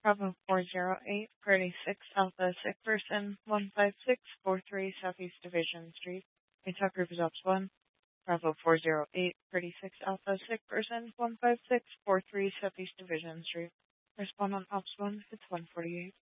Bravo 408, Party 6 Alpha, sick person, 15643 Southeast Division Street. Attack Group is Ops 1. Bravo 408, Party 6 Alpha, sick person, 15643 Southeast Division Street. Respond on Ops 1, it's 148.